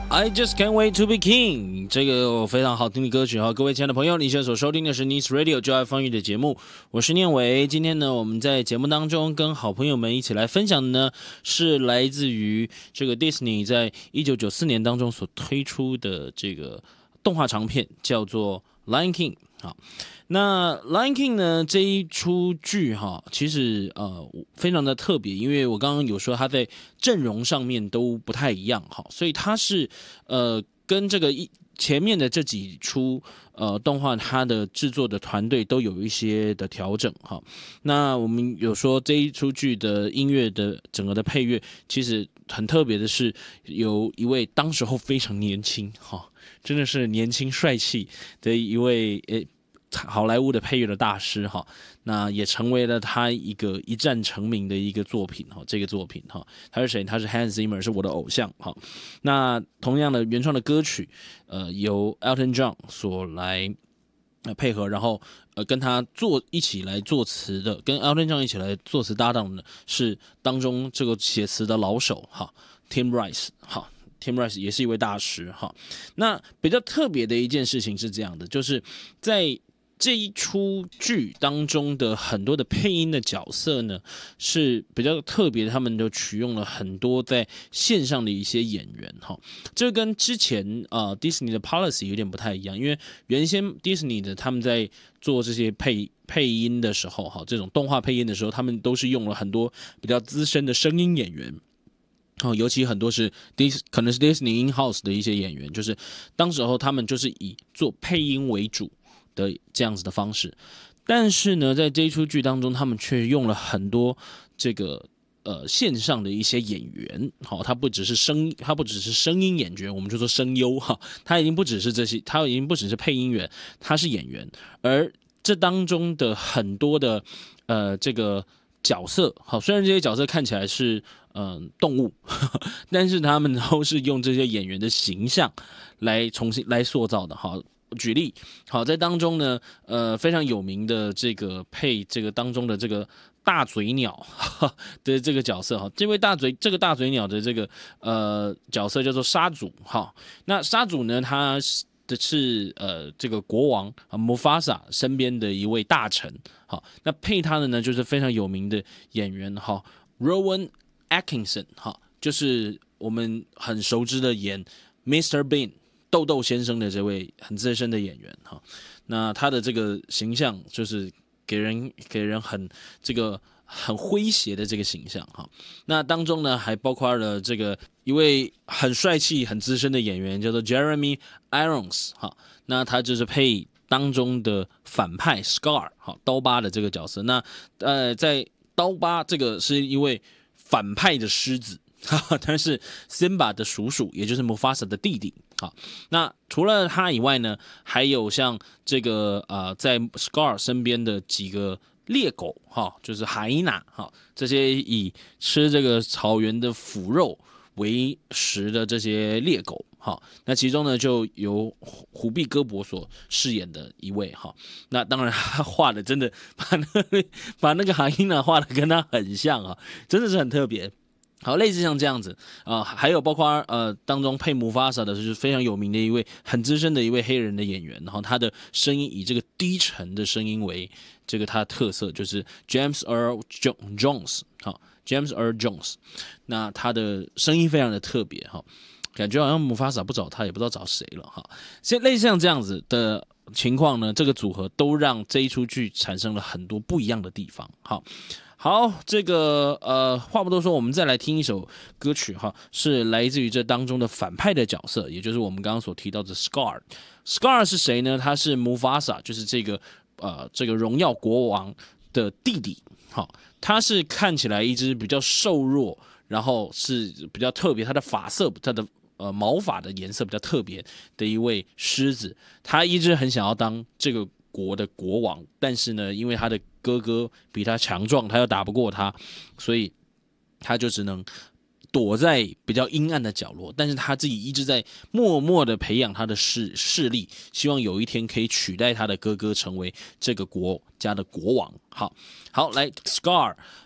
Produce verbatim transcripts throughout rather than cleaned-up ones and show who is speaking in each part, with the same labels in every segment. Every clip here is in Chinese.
Speaker 1: I just can't wait to be king， 这个非常好听的歌曲哈，各位亲爱的朋友，你现在所收听的是 Nice Radio 就爱放育的节目，我是念伟。今天呢，我们在节目当中跟好朋友们一起来分享的呢，是来自于这个 Disney 在一九九四年当中所推出的这个动画长片，叫做 Lion King。好，那 Lion King 呢这一出剧哈，其实呃非常的特别，因为我刚刚有说它在阵容上面都不太一样哈，所以它是呃跟这个一前面的这几出呃动画它的制作的团队都有一些的调整哈。那我们有说这一出剧的音乐的整个的配乐，其实很特别的是有一位当时候非常年轻哈。真的是年轻帅气的一位诶，好莱坞的配乐的大师哈，那也成为了他一个一战成名的一个作品哈。这个作品哈，他是谁？他是 Hans Zimmer， 是我的偶像哈。那同样的原创的歌曲，呃，由 Elton John 所来配合，然后呃跟他做一起来作词的，跟 Elton John 一起来作词搭档的是当中这个写词的老手哈 ，Tim Rice 哈。Tim Rice 也是一位大师哈，那比较特别的一件事情是这样的，就是在这一出剧当中的很多的配音的角色呢是比较特别的，他们都取用了很多在线上的一些演员哈，这跟之前呃 Disney 的 policy 有点不太一样，因为原先 Disney 的他们在做这些配配音的时候哈，这种动画配音的时候，他们都是用了很多比较资深的声音演员。哦，尤其很多是 Dis 可能是 Disney in-house 的一些演员，就是当时候他们就是以做配音为主的这样子的方式，但是呢，在这一出剧当中，他们却用了很多这个呃线上的一些演员，好、哦，他不只是声，他不只是声音演员，我们就说声优哈，他已经不只是这些，他已经不只是配音员，他是演员，而这当中的很多的呃这个角色，好，虽然这些角色看起来是。嗯、呃，动物，呵呵，但是他们都是用这些演员的形象来重新来塑造的。好，举例，好，在当中呢，呃，非常有名的这个配这个当中的这个大嘴鸟呵呵的这个角色哈，这位大嘴这个大嘴鸟的这个呃角色叫做沙祖哈。那沙祖呢，他的是呃这个国王啊 Mufasa 身边的一位大臣。好，那配他的呢就是非常有名的演员哈 Rowan Atkinson 哈，就是我们很熟知的演 Mister Bean 豆豆先生的这位很资深的演员哈。那他的这个形象就是给人给人很这个很诙谐的这个形象哈。那当中呢还包括了这个一位很帅气很资深的演员叫做 Jeremy Irons 哈。那他就是配当中的反派 Scar 哈刀疤的这个角色。那呃在刀疤这个是一位反派的狮子，他是 Simba 的叔叔，也就是 Mufasa 的弟弟。好，那除了他以外呢，还有像这个呃，在 Scar 身边的几个猎狗，哈，就是海娜，哈，这些以吃这个草原的腐肉为食的这些猎狗。好，那其中呢就由虎臂戈博所饰演的一位哈，那当然他画的真的把那个把那个海因娜画的跟他很像啊，真的是很特别。好，类似像这样子啊、呃，还有包括呃当中配姆法萨的就是非常有名的一位很资深的一位黑人的演员，然后他的声音以这个低沉的声音为这个他的特色，就是 James Earl Jones 好 ，James Earl Jones， 那他的声音非常的特别哈。感觉好像姆法萨不找他也不知道找谁了哈，现类似像这样子的情况呢，这个组合都让这一出剧产生了很多不一样的地方。好，好，这个呃话不多说，我们再来听一首歌曲哈，是来自于这当中的反派的角色，也就是我们刚刚所提到的 Scar。Scar 是谁呢？他是姆法萨，就是这个呃这个荣耀国王的弟弟。好，他是看起来一只比较瘦弱，然后是比较特别，他的发色，他的呃毛发的颜色比较特别的一位狮子，他一直很想要当这个国的国王，但是呢，因为他的哥哥比他强壮，他又打不过他，所以他就只能躲在比较阴暗的角落，但是他自己一直在默默的培养他的势势力，希望有一天可以取代他的哥哥，成为这个国家的国王。好，好，来 Scar，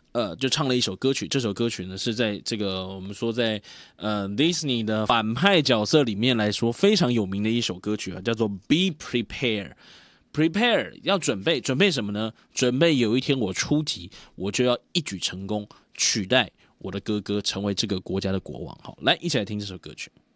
Speaker 1: 呃，就唱了一首歌曲，这首歌曲呢是在这个我们说在呃 Disney 的反派角色里面来说非常有名的一首歌曲啊，叫做 Be Prepared。Prepare 要准备，准备什么呢？准备有一天我出击，我就要一举成功，取代我的哥哥，成为这个国家的国王。好，来一起来听这首歌曲。